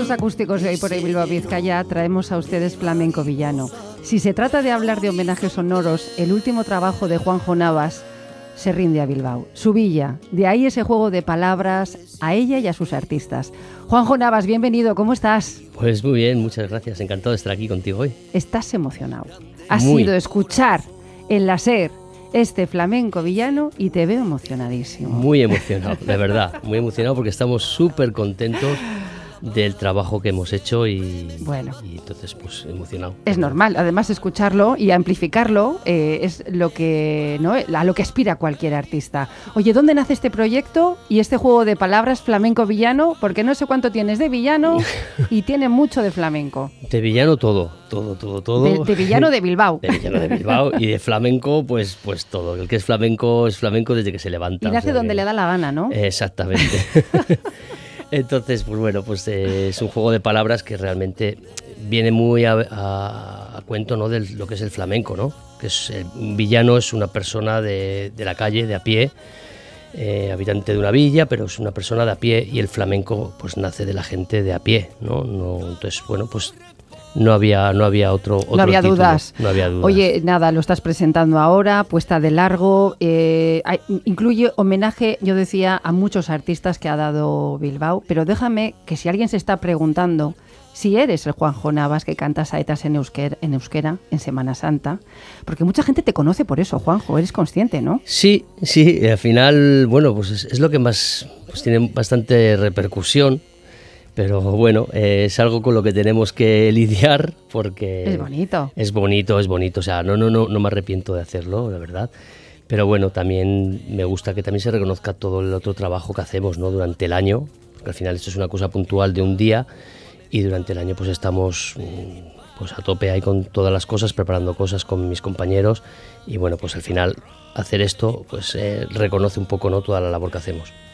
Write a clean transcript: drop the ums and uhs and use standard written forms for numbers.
Conciertos acústicos de hoy por Bilbao, Vizcaya, traemos a ustedes Flamenco Villano. Si se trata de hablar de homenajes sonoros, el último trabajo de Juanjo Navas se rinde a Bilbao. Su villa, de ahí ese juego de palabras a ella y a sus artistas. Juanjo Navas, bienvenido, ¿cómo estás? Pues muy bien, muchas gracias, encantado de estar aquí contigo hoy. Estás emocionado. Has ido a escuchar en la SER este Flamenco Villano y te veo emocionadísimo. Muy emocionado, de verdad, muy emocionado porque estamos súper contentos del trabajo que hemos hecho y entonces pues emocionado. Es normal, además escucharlo y amplificarlo es lo que, ¿no?, a lo que aspira cualquier artista. Oye, ¿dónde nace este proyecto y este juego de palabras Flamenco Villano? Porque no sé cuánto tienes de villano y tiene mucho de flamenco. De villano todo. De villano de Bilbao. De villano de Bilbao y de flamenco pues todo. El que es flamenco desde que se levanta. Y nace donde le da la gana, ¿no? Exactamente. Entonces, pues bueno, pues es un juego de palabras que realmente viene muy a cuento, ¿no?, de lo que es el flamenco, ¿no? Que es un villano es una persona de la calle, de a pie, habitante de una villa, pero es una persona de a pie, y el flamenco pues nace de la gente de a pie, ¿no? Entonces, bueno, pues no había otro no había título. dudas. No había dudas. Oye, nada, lo estás presentando ahora, puesta de largo, incluye homenaje, yo decía, a muchos artistas que ha dado Bilbao, pero déjame que si alguien se está preguntando si eres el Juanjo Navas que canta saetas en euskera en Semana Santa, porque mucha gente te conoce por eso, Juanjo, eres consciente, ¿no? Sí, al final, bueno, pues es lo que más pues tiene bastante repercusión. Pero bueno, es algo con lo que tenemos que lidiar porque... Es bonito. Es bonito, o sea, no me arrepiento de hacerlo, la verdad. Pero bueno, también me gusta que también se reconozca todo el otro trabajo que hacemos, ¿no?, durante el año, porque al final esto es una cosa puntual de un día y durante el año pues estamos pues a tope ahí con todas las cosas, preparando cosas con mis compañeros y bueno, pues al final hacer esto pues reconoce un poco, ¿no?, toda la labor que hacemos.